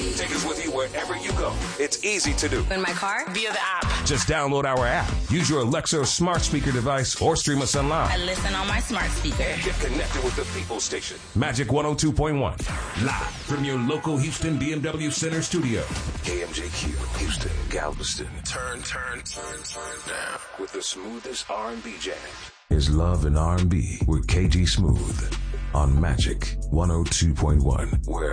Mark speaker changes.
Speaker 1: Take us with you wherever you go. It's easy to do.
Speaker 2: In my car? Via the app.
Speaker 1: Just download our app. Use your Alexa or smart speaker device or stream us online.
Speaker 2: I listen on my smart speaker.
Speaker 1: Get connected with the People Station. Magic 102.1. Live from your local Houston BMW Center studio. KMJQ, Houston, Galveston. Turn down. With the smoothest R&B jams. Is Love and R&B with KG Smooth on Magic 102.1. Where